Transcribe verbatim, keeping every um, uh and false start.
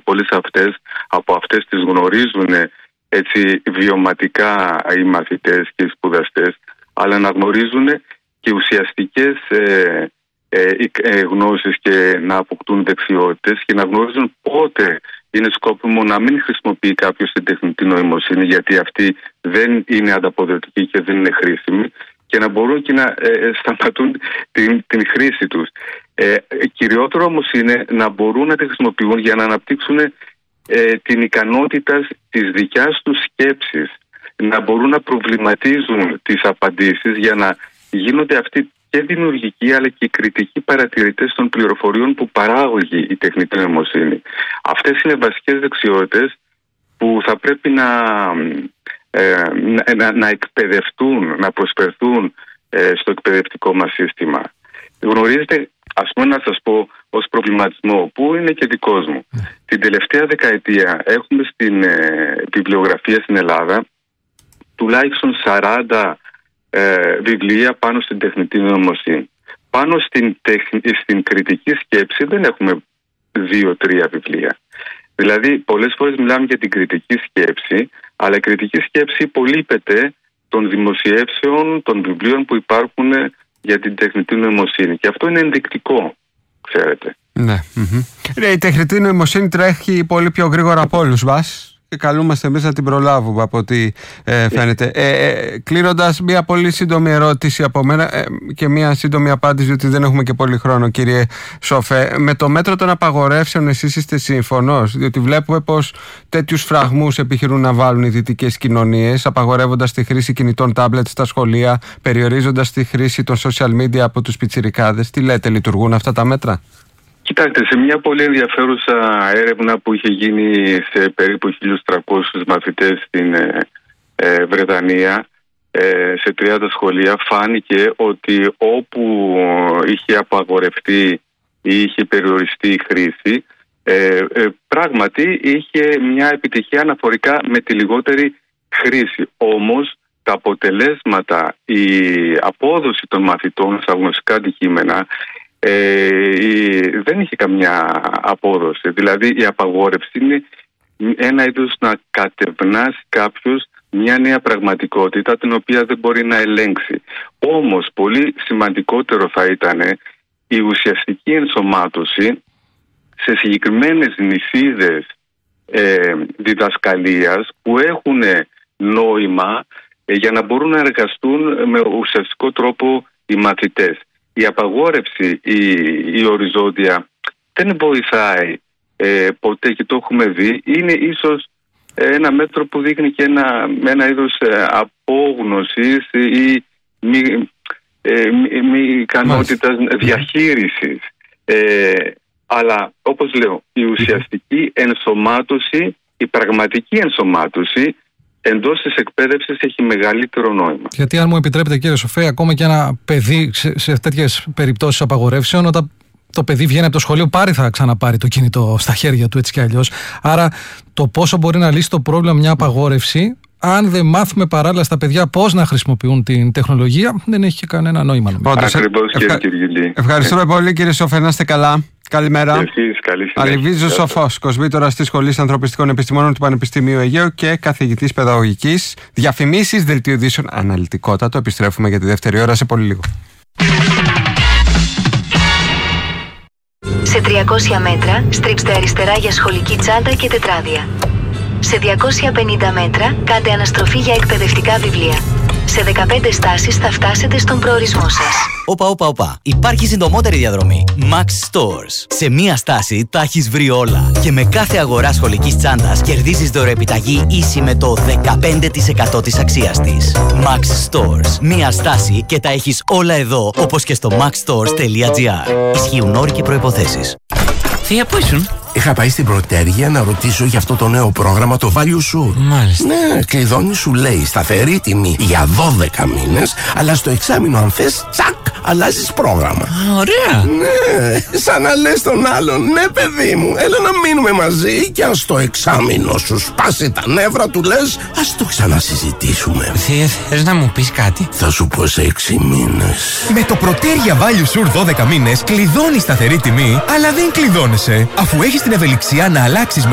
πολλές αυτές, από αυτές τις γνωρίζουν έτσι βιωματικά οι μαθητές και οι σπουδαστές, αλλά να γνωρίζουν και ουσιαστικές ε, ε, ε, γνώσεις και να αποκτούν δεξιότητες και να γνωρίζουν πότε είναι σκόπιμο να μην χρησιμοποιεί κάποιος την τεχνητή νοημοσύνη, γιατί αυτή δεν είναι ανταποδοτική και δεν είναι χρήσιμη, και να μπορούν και να ε, σταματούν την, την χρήση τους. Ε, κυριότερο όμως είναι να μπορούν να τη χρησιμοποιούν για να αναπτύξουν ε, την ικανότητα της δικιάς τους σκέψης, να μπορούν να προβληματίζουν τις απαντήσεις για να γίνονται αυτοί και δημιουργικοί αλλά και κριτικοί παρατηρητές των πληροφοριών που παράγει η τεχνητή νοημοσύνη. Αυτές είναι βασικές δεξιότητες που θα πρέπει να, ε, να, να εκπαιδευτούν, να προσφερθούν ε, στο εκπαιδευτικό μας σύστημα. Γνωρίζετε, ας πούμε να σας πω ως προβληματισμό που είναι και δικός μου. Mm. Την τελευταία δεκαετία έχουμε στην ε, βιβλιογραφία στην Ελλάδα τουλάχιστον σαράντα ε, βιβλία πάνω στην τεχνητή νοημοσύνη. Πάνω στην, τεχ, στην κριτική σκέψη δεν έχουμε δύο-τρία βιβλία. Δηλαδή πολλές φορές μιλάμε για την κριτική σκέψη, αλλά η κριτική σκέψη υπολείπεται των δημοσιεύσεων, των βιβλίων που υπάρχουν για την τεχνητή νοημοσύνη. Και αυτό είναι ενδεικτικό, ξέρετε. Ναι. Mm-hmm. Η τεχνητή νοημοσύνη τρέχει πολύ πιο γρήγορα από όλους μας και καλούμαστε εμείς να την προλάβουμε από ό,τι ε, φαίνεται. Ε, ε, κλείνοντας, μια πολύ σύντομη ερώτηση από μένα ε, και μια σύντομη απάντηση, διότι δεν έχουμε και πολύ χρόνο, κύριε Σοφέ. Με το μέτρο των απαγορεύσεων εσείς είστε σύμφωνος? Διότι βλέπουμε πως τέτοιους φραγμούς επιχειρούν να βάλουν οι δυτικές κοινωνίες, απαγορεύοντας τη χρήση κινητών τάμπλετ στα σχολεία, περιορίζοντας τη χρήση των social media από τους πιτσιρικάδες. Τι λέτε, λειτουργούν αυτά τα μέτρα? Κοιτάξτε, σε μια πολύ ενδιαφέρουσα έρευνα που είχε γίνει σε περίπου χίλιους τριακόσιους μαθητές στην ε, ε, Βρετανία, ε, σε τριάντα σχολεία, φάνηκε ότι όπου είχε απαγορευτεί ή είχε περιοριστεί η χρήση, ε, ε, πράγματι είχε μια επιτυχία αναφορικά με τη λιγότερη χρήση. Όμως τα αποτελέσματα, η απόδοση των μαθητών στα γνωστικά αντικείμενα Ε, δεν είχε καμιά απόδοση. Δηλαδή η απαγόρευση είναι ένα είδος να κατευνάσει κάποιος μια νέα πραγματικότητα την οποία δεν μπορεί να ελέγξει. Όμως πολύ σημαντικότερο θα ήταν η ουσιαστική ενσωμάτωση σε συγκεκριμένες νησίδες ε, διδασκαλίας που έχουν νόημα ε, για να μπορούν να εργαστούν με ουσιαστικό τρόπο οι μαθητές. Η απαγόρευση, η, η οριζόντια δεν βοηθάει ε, ποτέ, και το έχουμε δει. Είναι ίσως ένα μέτρο που δείχνει και ένα, ένα είδος ε, απόγνωσης ή μη, ε, μη, μη ικανότητας διαχείρισης. Ε, αλλά όπως λέω, η ουσιαστική ενσωμάτωση, η πραγματική ενσωμάτωση εντός της εκπαίδευσης έχει μεγαλύτερο νόημα. Γιατί αν μου επιτρέπετε, κύριε Σοφέ, ακόμα και ένα παιδί σε, σε τέτοιες περιπτώσεις απαγορεύσεων, όταν το παιδί βγαίνει από το σχολείο, πάρει θα ξαναπάρει το κινητό στα χέρια του έτσι κι αλλιώς. Άρα το πόσο μπορεί να λύσει το πρόβλημα μια απαγόρευση, αν δεν μάθουμε παράλληλα στα παιδιά πώς να χρησιμοποιούν την τεχνολογία, δεν έχει και κανένα νόημα. Ακριβώς, κύριε Κυριουλή. Ευχαριστούμε πολύ, κύριε Σοφέ, να είστε καλά. Καλημέρα. Εσείς, καλή συνέχεια. Αλβίζος Σοφός, κοσμήτορας της Σχολής Ανθρωπιστικών Επιστημόνων του Πανεπιστημίου Αιγαίου και καθηγητής παιδαγωγικής. Διαφημίσεις, δελτίο ειδήσεων, αναλυτικότατο. Επιστρέφουμε για τη δεύτερη ώρα σε πολύ λίγο. Σε τριακόσια μέτρα στρίψτε αριστερά για σχολική τσάντα και τετράδια. Σε διακόσια πενήντα μέτρα κάντε αναστροφή για εκπαιδευτικά βιβλία. Σε δεκαπέντε στάσεις θα φτάσετε στον προορισμό σας. Όπα, όπα, όπα. Υπάρχει συντομότερη διαδρομή. Max Stores. Σε μία στάση τα έχεις βρει όλα. Και με κάθε αγορά σχολικής τσάντας κερδίζεις δωρεοεπιταγή ίση με το δεκαπέντε τοις εκατό της αξίας της. Max Stores. Μία στάση και τα έχεις όλα εδώ, όπως και στο max stores τελεία gr. Ισχύουν όροι και προϋποθέσεις. Θεία, πού ήσουν? Είχα πάει στην Πρωτέργεια να ρωτήσω για αυτό το νέο πρόγραμμα, το Value Sure. Μάλιστα. Ναι, κλειδώνει, σου λέει σταθερή τιμή για δώδεκα μήνες, αλλά στο εξάμηνο αν θες, τσακ, αλλάζεις πρόγραμμα. Α, ωραία. Ναι, σαν να λες τον άλλον, ναι παιδί μου, έλα να μείνουμε μαζί και αν στο εξάμηνο σου σπάσει τα νεύρα του λες, ας το ξανασυζητήσουμε. Θεία, θες να μου πεις κάτι? Θα σου πω σε έξι μήνες. Με το Πρωτέργεια Value Sure δώδεκα μήνες κλειδώνει σταθερή τιμή, αλλά δεν κλειδώνεσαι, αφού έχεις την ευελιξία να αλλάξεις